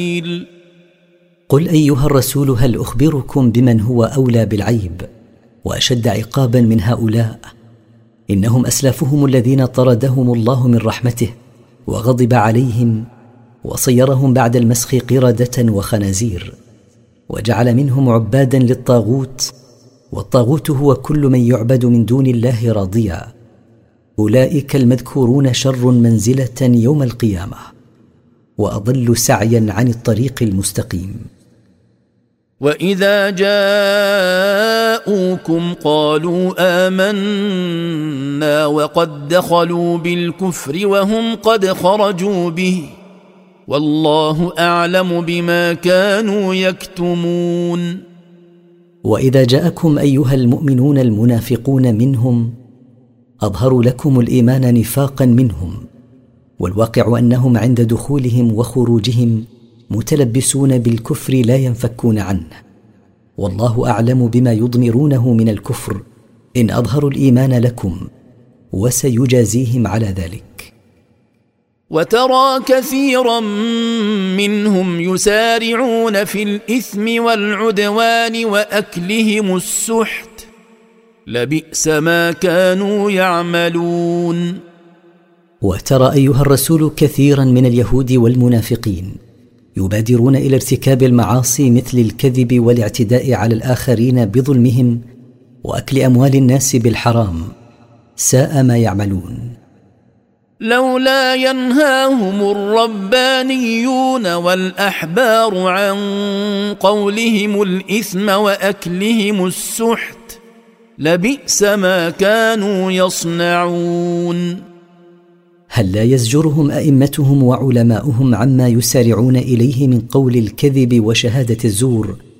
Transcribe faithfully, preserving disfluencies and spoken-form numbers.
قل أيها الرسول هل أخبركم بمن هو أولى بالعيب وأشد عقابا من هؤلاء؟ إنهم أسلافهم الذين طردهم الله من رحمته وغضب عليهم وصيرهم بعد المسخ قردة وخنازير، وجعل منهم عبادا للطاغوت، والطاغوت هو كل من يعبد من دون الله راضيا. أولئك المذكورون شر منزلة يوم القيامة وأضل سعيا عن الطريق المستقيم. وإذا جاءوكم قالوا آمنا وقد دخلوا بالكفر وهم قد خرجوا به والله أعلم بما كانوا يكتمون. وإذا جاءكم أيها المؤمنون المنافقون منهم أظهروا لكم الإيمان نفاقا منهم، والواقع أنهم عند دخولهم وخروجهم متلبسون بالكفر لا ينفكون عنه، والله أعلم بما يضمرونه من الكفر إن أظهروا الإيمان لكم، وسيجازيهم على ذلك. وترى كثيرا منهم يسارعون في الإثم والعدوان وأكلهم السحت لبئس ما كانوا يعملون. وترى أيها الرسول كثيرا من اليهود والمنافقين يبادرون إلى ارتكاب المعاصي مثل الكذب والاعتداء على الآخرين بظلمهم وأكل أموال الناس بالحرام، ساء ما يعملون. لولا ينهاهم الربانيون والأحبار عن قولهم الإثم وأكلهم السحت لبئس ما كانوا يصنعون. هل لا يزجرهم أئمتهم وعلماؤهم عما يسارعون إليه من قول الكذب وشهادة الزور